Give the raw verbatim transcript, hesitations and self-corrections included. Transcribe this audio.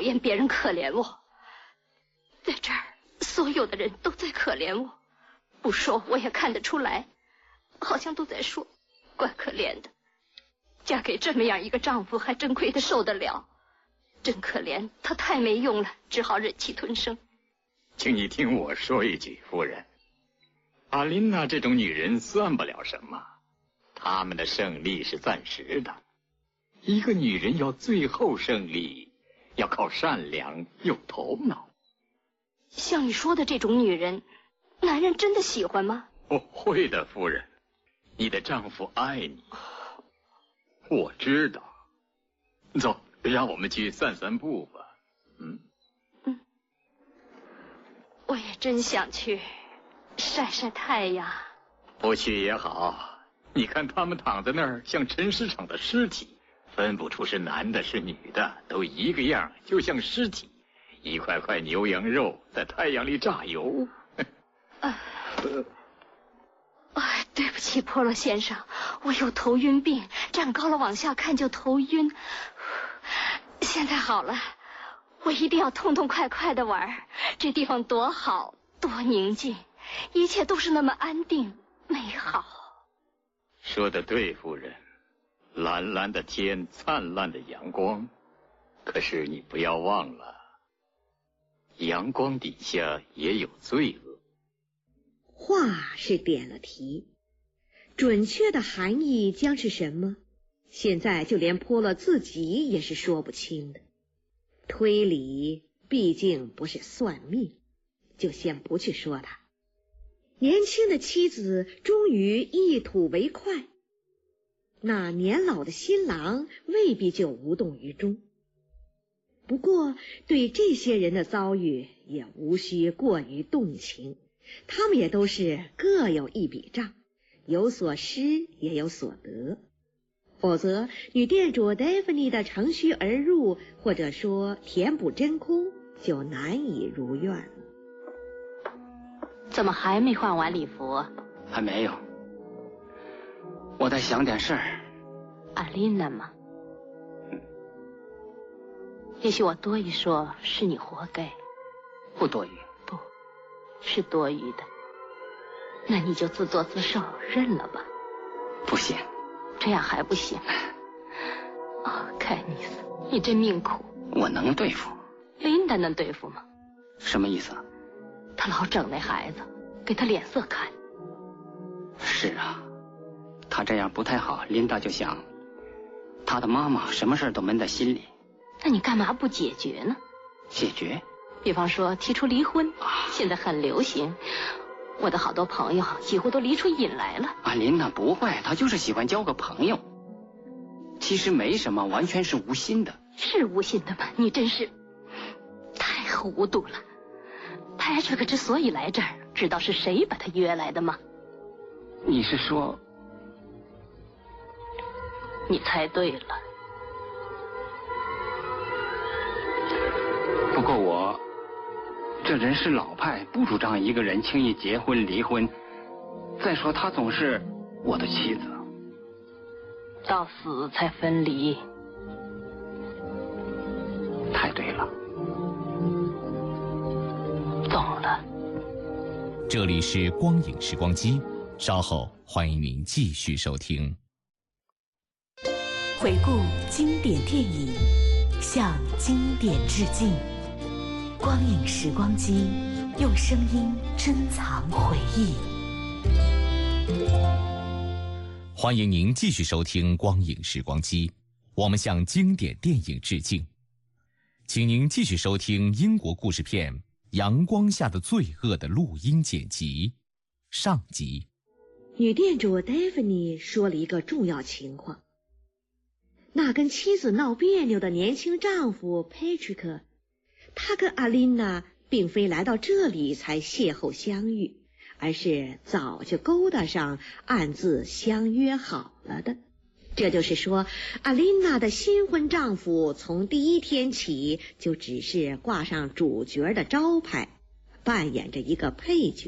厌别人可怜我。在这儿，所有的人都在可怜我，不说我也看得出来，好像都在说，怪可怜的，嫁给这么样一个丈夫还真亏他受得了，真可怜，他太没用了，只好忍气吞声。 请你听我说一句，夫人，阿琳娜这种女人算不了什么，她们的胜利是暂时的。一个女人要最后胜利，要靠善良有头脑。 像你说的这种女人，男人真的喜欢吗？ 哦，会的，夫人，你的丈夫爱你。我知道。走，让我们去散散步吧。嗯嗯，我也真想去晒晒太阳。 不去也好，你看他们躺在那儿像陈尸场的尸体，分不出是男的是女的，都一个样，就像尸体，一块块牛羊肉在太阳里榨油。 哎，哎，对不起，波罗先生，我有头晕病，站高了往下看就头晕。现在好了，我一定要痛痛快快的玩，这地方多好，多宁静，一切都是那么安定美好。 说得对，夫人，蓝蓝的天，灿烂的阳光，可是你不要忘了，阳光底下也有罪恶。 话是点了题，准确的含义将是什么，现在就连波洛自己也是说不清的。推理毕竟不是算命，就先不去说它。年轻的妻子终于一吐为快，那年老的新郎未必就无动于衷。不过对这些人的遭遇也无需过于动情，他们也都是各有一笔账，有所失也有所得，否则女店主 Daphne 的乘虚而入，或者说填补真空，就难以如愿。 怎么还没换完礼服啊？ 还没有，我在想点事儿。 阿琳娜吗？ 嗯， 也许我多一说是你活该。 不多余。 不是多余的，那你就自作自受，认了吧。 不行。 这样还不行？哦，凯尼斯，你真命苦。 我能对付。 琳达能对付吗？ 什么意思？ 他老整那孩子，给他脸色看。 是啊，他这样不太好。琳达就想，他的妈妈什么事都闷在心里。 那你干嘛不解决呢？ 解决？ 比方说提出离婚， 啊、 现在很流行。我的好多朋友几乎都离出瘾来了。 啊，琳娜不会，她就是喜欢交个朋友。其实没什么，完全是无心的。 是无心的吗？你真是太糊涂了。Patrick 之所以来这儿，知道是谁把他约来的吗？ 你是说？ 你猜对了。 不过我这人是老派，不主张一个人轻易结婚离婚。再说他总是我的妻子， 到死才分离。 太对了。 懂了。 这里是光影时光机，稍后欢迎您继续收听。 回顾经典电影，向经典致敬。光影时光机，用声音珍藏回忆。 欢迎您继续收听光影时光机，我们向经典电影致敬。请您继续收听英国故事片《阳光下的罪恶》的录音剪辑上集。 女店主 Daphne 说了一个重要情况，那跟妻子闹别扭的年轻丈夫 Patrick， 他跟阿琳娜并非来到这里才邂逅相遇，而是早就勾搭上，暗自相约好了的。这就是说，阿琳娜的新婚丈夫从第一天起就只是挂上主角的招牌，扮演着一个配角。